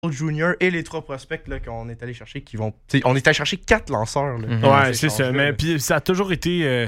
Junior et les 3 prospects là, qu'on est allé chercher qui vont. On est allé chercher 4 lanceurs. Là, ouais, c'est ça. Mais puis ça a toujours été.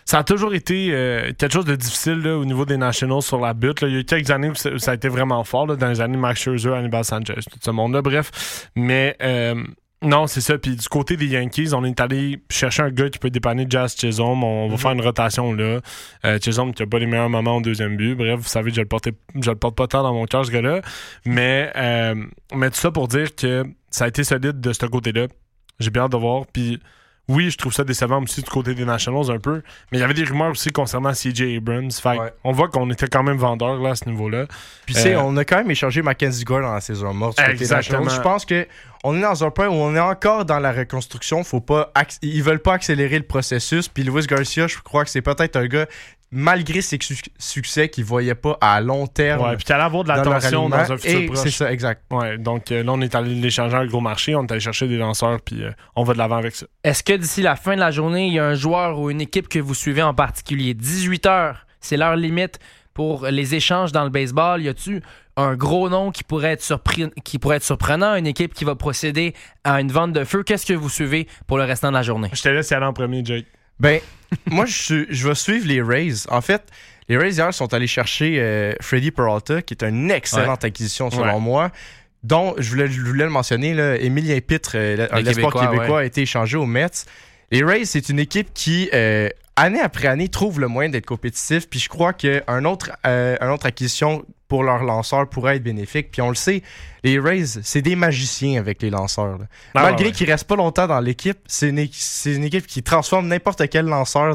Quelque chose de difficile là, au niveau des Nationals sur la butte. Là. Il y a eu quelques années où ça a été vraiment fort, là, dans les années Max Scherzer, Anibal Sanchez, tout ce monde-là. Bref, mais non, c'est ça. Puis du côté des Yankees, on est allé chercher un gars qui peut dépanner Jazz Chisholm. On va faire une rotation là. Chisholm qui n'a pas les meilleurs moments au deuxième but. Bref, vous savez, je le porte pas tant dans mon cœur, ce gars-là. Mais tout ça pour dire que ça a été solide de ce côté-là. J'ai bien hâte de voir. Puis oui, je trouve ça décevant aussi du côté des Nationals un peu. Mais il y avait des rumeurs aussi concernant C.J. Abrams. Fait on voit qu'on était quand même vendeurs là, à ce niveau-là. Puis on a quand même échangé Mackenzie Gore dans la saison morte du côté des Nationals. Je pense que on est dans un point où on est encore dans la reconstruction. Ils veulent pas accélérer le processus. Puis Luis Garcia, je crois que c'est peut-être un gars, malgré ses succès, qu'il voyait pas à long terme. Ouais, puis qu'il allait avoir de l'attention dans un futur proche. C'est ça, exact. Ouais, donc là, on est allé l'échanger à un gros marché. On est allé chercher des lanceurs, puis on va de l'avant avec ça. Est-ce que d'ici la fin de la journée, il y a un joueur ou une équipe que vous suivez en particulier? 18h, c'est l'heure limite pour les échanges dans le baseball. Y a-tu un gros nom qui pourrait être surprenant, une équipe qui va procéder à une vente de feu? Qu'est-ce que vous suivez pour le restant de la journée? Je te laisse y aller en premier, Jake. Ben, moi, je vais suivre les Rays. En fait, les Rays, hier, sont allés chercher Freddie Peralta, qui est une excellente acquisition, selon moi, dont, je voulais le mentionner, là, Émilien Pitre, l'espoir québécois, a été échangé aux Mets. Les Rays, c'est une équipe qui, année après année, trouve le moyen d'être compétitif. Puis je crois qu'un autre acquisition pour leurs lanceurs pourrait être bénéfique. Puis on le sait, les Rays, c'est des magiciens avec les lanceurs. Malgré qu'ils restent pas longtemps dans l'équipe, c'est une équipe qui transforme n'importe quel lanceur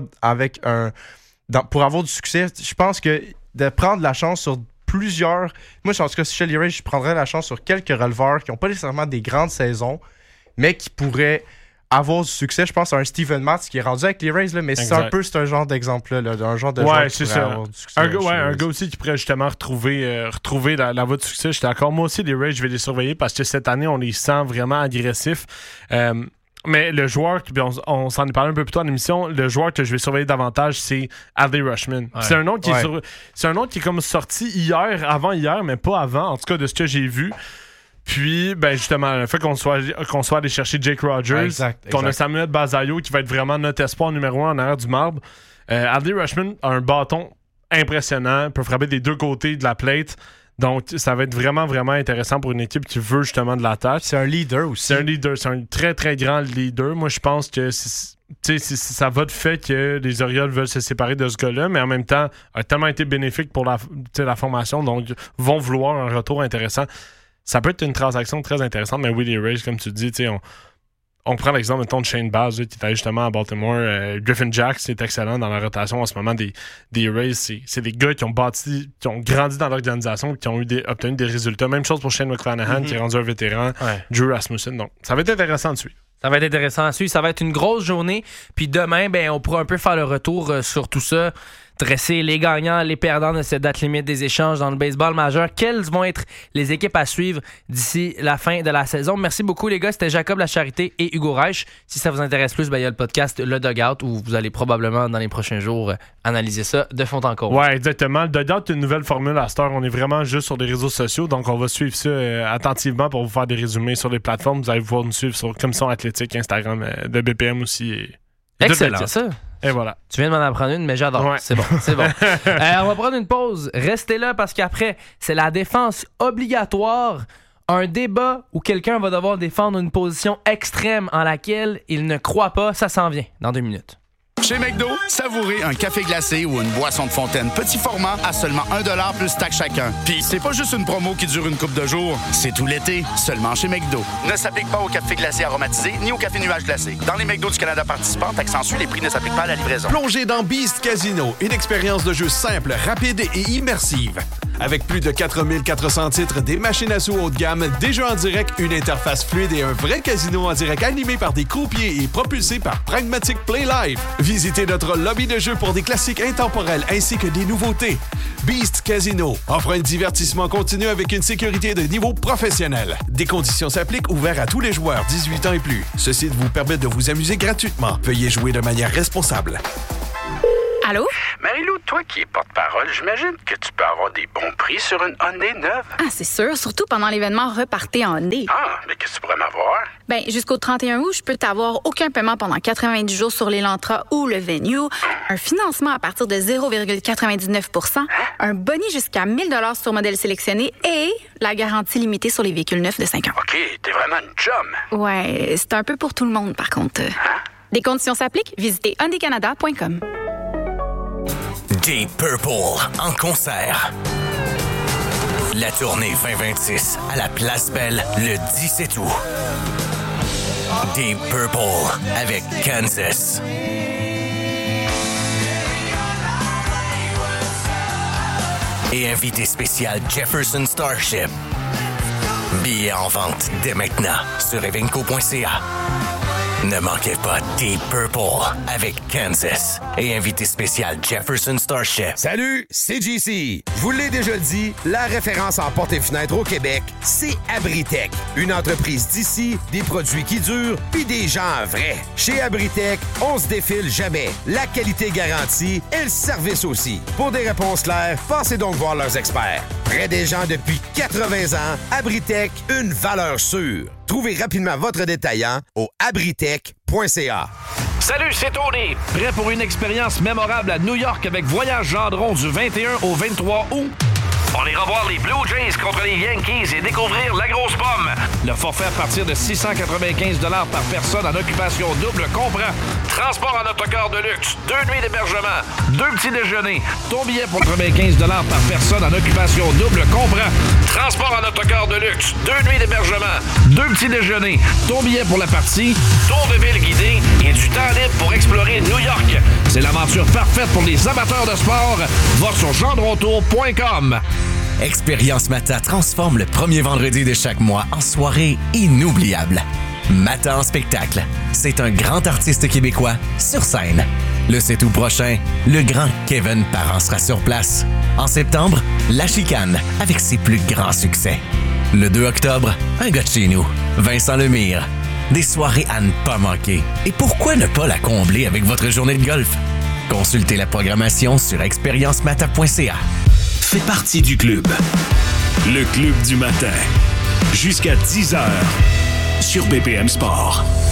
pour avoir du succès. Je pense que de prendre la chance sur plusieurs... Moi, en tout cas, si chez les Rays, je prendrais la chance sur quelques releveurs qui n'ont pas nécessairement des grandes saisons, mais qui pourraient avoir du succès. Je pense à un Steven Matz qui est rendu avec les Rays, là, mais c'est un genre d'exemple-là, un genre de joueur qui pourrait avoir du succès. Un gars aussi qui pourrait justement retrouver la voie de succès. Je suis d'accord. Moi aussi, les Rays, je vais les surveiller parce que cette année, on les sent vraiment agressifs. Mais le joueur, on s'en est parlé un peu plus tôt en émission, le joueur que je vais surveiller davantage, c'est Adley Rutschman. Ouais. C'est un nom qui est comme sorti avant-hier, mais pas avant, en tout cas de ce que j'ai vu. Puis, ben justement, le fait qu'on soit allé chercher Jake Rogers, qu'on a Samuel Bazayo qui va être vraiment notre espoir numéro 1 en arrière du marbre. Adley Rutschman a un bâton impressionnant, peut frapper des deux côtés de la plate. Donc, ça va être vraiment, vraiment intéressant pour une équipe qui veut justement de l'attaque. C'est un leader aussi. C'est un très, très grand leader. Moi, je pense que ça va de fait que les Orioles veulent se séparer de ce gars-là, mais en même temps, a tellement été bénéfique pour la formation, donc vont vouloir un retour intéressant. Ça peut être une transaction très intéressante, mais oui, les Rays, comme tu dis, on prend l'exemple mettons, de Shane Baz, qui était justement à Baltimore. Griffin Jax, c'est excellent dans la rotation en ce moment des Rays. C'est des gars qui ont grandi dans l'organisation, qui ont obtenu des résultats. Même chose pour Shane McClanahan, qui est rendu un vétéran. Drew Rasmussen. Donc, ça va être intéressant de suivre. Ça va être intéressant à suivre. Ça va être une grosse journée. Puis demain, on pourra un peu faire le retour sur tout ça. Dresser les gagnants, les perdants de cette date limite des échanges dans le baseball majeur. Quelles vont être les équipes à suivre d'ici la fin de la saison? Merci beaucoup, les gars. C'était Jacob Lacharité et Hugo Reich. Si ça vous intéresse plus, il y a le podcast Le Dugout où vous allez probablement, dans les prochains jours, analyser ça de fond en comble. Oui, exactement. Le Dugout est une nouvelle formule à cette heure. On est vraiment juste sur les réseaux sociaux, donc on va suivre ça attentivement pour vous faire des résumés sur les plateformes. Vous allez pouvoir nous suivre sur Commission Athlétique, Instagram de BPM aussi. Excellent, ça. Et voilà. Tu viens de m'en apprendre une, mais j'adore. Ouais. C'est bon. On va prendre une pause. Restez là parce qu'après, c'est la défense obligatoire. Un débat où quelqu'un va devoir défendre une position extrême en laquelle il ne croit pas. Ça s'en vient dans 2 minutes. Chez McDo, savourez un café glacé ou une boisson de fontaine petit format à seulement 1$ plus taxe chacun. Puis c'est pas juste une promo qui dure une couple de jours, c'est tout l'été, seulement chez McDo. Ne s'applique pas au café glacé aromatisé ni au café nuage glacé. Dans les McDo du Canada participants, taxe en sus, les prix ne s'appliquent pas à la livraison. Plongez dans Beast Casino, une expérience de jeu simple, rapide et immersive. Avec plus de 4400 titres, des machines à sous haut de gamme, des jeux en direct, une interface fluide et un vrai casino en direct animé par des croupiers et propulsé par Pragmatic Play Live. Visitez notre lobby de jeu pour des classiques intemporels ainsi que des nouveautés. Beast Casino offre un divertissement continu avec une sécurité de niveau professionnel. Des conditions s'appliquent, ouvert à tous les joueurs 18 ans et plus. Ce site vous permet de vous amuser gratuitement. Veuillez jouer de manière responsable. Allô? Marie-Lou, toi qui es porte-parole, j'imagine que tu peux avoir des bons prix sur une Hyundai neuve. Ah, c'est sûr, surtout pendant l'événement Repartez en Hyundai. Ah, mais qu'est-ce que tu pourrais m'avoir? Ben, jusqu'au 31 août, je peux t'avoir aucun paiement pendant 90 jours sur l'Elantra ou le Venue, un financement à partir de 0,99 %, un boni jusqu'à 1 000 $ sur modèle sélectionné et la garantie limitée sur les véhicules neufs de 5 ans. OK, t'es vraiment une chum. Ouais, c'est un peu pour tout le monde, par contre. Des conditions s'appliquent. Visitez hyundaicanada.com. Deep Purple en concert. La tournée 2026 à la Place Belle le 17 août. Deep Purple avec Kansas. Et invité spécial Jefferson Starship. Billets en vente dès maintenant sur evenco.ca. Ne manquez pas Deep Purple avec Kansas et invité spécial Jefferson Starship. Salut, c'est JC. Je vous l'ai déjà dit, la référence en portes et fenêtres au Québec, c'est Abritech. Une entreprise d'ici, des produits qui durent, puis des gens vrais. Chez Abritech, on se défile jamais. La qualité garantie et le service aussi. Pour des réponses claires, passez donc voir leurs experts. Près des gens depuis 80 ans, Abritech, une valeur sûre. Trouvez rapidement votre détaillant au abritech.ca. Salut, c'est Tony. Prêt pour une expérience mémorable à New York avec Voyage Gendron du 21 au 23 août? On ira voir les Blue Jays contre les Yankees et découvrir la grosse pomme. Le forfait à partir de 695 $ par personne en occupation double comprend transport en autocar de luxe, 2 nuits d'hébergement, 2 petits déjeuners. Ton billet pour 95 $ par personne en occupation double comprend transport en autocar de luxe, 2 nuits d'hébergement, 2 petits déjeuners. Ton billet pour la partie, tour de ville guidé et du temps libre pour explorer New York. C'est l'aventure parfaite pour les amateurs de sport. Va sur gendrontour.com. Expérience Mata transforme le premier vendredi de chaque mois en soirée inoubliable. Mata en spectacle, c'est un grand artiste québécois sur scène. Le 7 août prochain, le grand Kevin Parent sera sur place. En septembre, La Chicane avec ses plus grands succès. Le 2 octobre, un gars de chez nous, Vincent Lemire. Des soirées à ne pas manquer. Et pourquoi ne pas la combler avec votre journée de golf? Consultez la programmation sur expériencemata.ca. Fais partie du club. Le club du matin. Jusqu'à 10h sur BPM Sport.